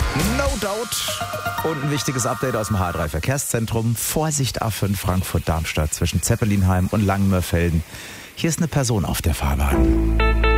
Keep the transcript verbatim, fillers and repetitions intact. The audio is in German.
No doubt. Und ein wichtiges Update aus dem H drei Verkehrszentrum. Vorsicht A fünf Frankfurt-Darmstadt zwischen Zeppelinheim und Langenmörfelden. Hier ist eine Person auf der Fahrbahn.